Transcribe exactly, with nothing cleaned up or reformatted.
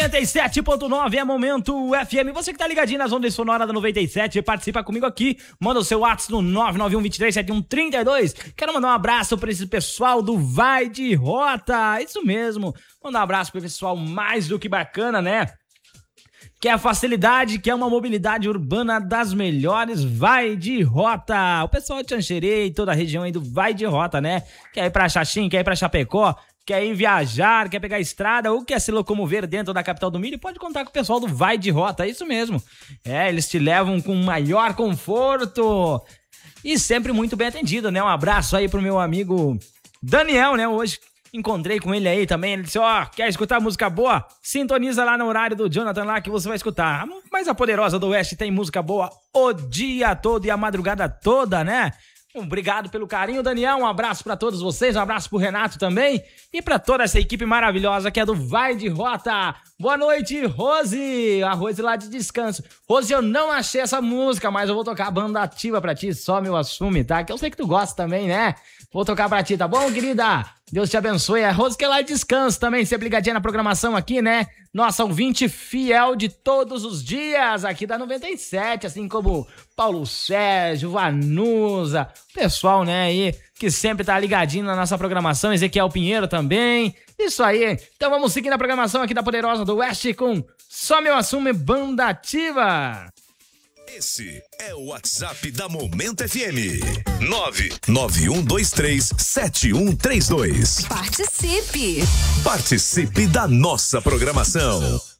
noventa e sete ponto nove é Momento F M. Você que tá ligadinho nas ondas sonoras da noventa e sete, participa comigo aqui. Manda o seu WhatsApp no nove nove um, dois três sete um, três dois. Quero mandar um abraço pra esse pessoal do Vai de Rota. Isso mesmo. Mandar um abraço pro pessoal mais do que bacana, né? Que é a facilidade, que é uma mobilidade urbana das melhores. Vai de Rota. O pessoal de Xanxerê e toda a região aí do Vai de Rota, né? Quer ir pra Xaxim, quer ir pra Chapecó, quer ir viajar, quer pegar estrada ou quer se locomover dentro da capital do milho, pode contar com o pessoal do Vai de Rota, é isso mesmo. É, eles te levam com maior conforto e sempre muito bem atendido, né? Um abraço aí pro meu amigo Daniel, né? Hoje encontrei com ele aí também, ele disse, ó, oh, quer escutar música boa? Sintoniza lá no horário do Jonathan lá que você vai escutar. Mas a Poderosa do Oeste tem música boa o dia todo e a madrugada toda, né? Obrigado pelo carinho, Daniel. Um abraço pra todos vocês, um abraço pro Renato também e pra toda essa equipe maravilhosa que é do Vai de Rota. Boa noite, Rose. A Rose lá de Descanso. Rose, eu não achei essa música, mas eu vou tocar a Banda Ativa pra ti, Só Meu Assume, tá? Que eu sei que tu gosta também, né? Vou tocar pra ti, tá bom, querida? Deus te abençoe. A Rose que é lá de Descanso também, sempre ligadinha na programação aqui, né? Nossa ouvinte fiel de todos os dias aqui da noventa e sete, assim como Paulo Sérgio, Vanusa, pessoal, né, aí, que sempre tá ligadinho na nossa programação, Ezequiel Pinheiro também, isso aí. Então vamos seguir na programação aqui da Poderosa do Oeste com Só Meu Assume, Banda Ativa. Esse é o WhatsApp da Momento F M. nove nove um dois três sete um três dois. Participe! Participe da nossa programação.